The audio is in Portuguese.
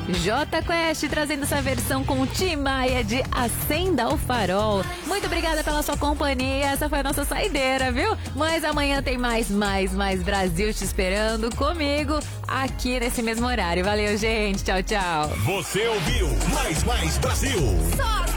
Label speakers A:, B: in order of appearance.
A: J Quest trazendo essa versão com o Tim Maia de Acenda o Farol. Muito obrigada pela sua companhia. Essa foi a nossa saideira, viu? Mas amanhã tem mais Brasil te esperando comigo aqui nesse mesmo horário. Valeu, gente. Tchau, tchau.
B: Você ouviu Mais Brasil.
A: Só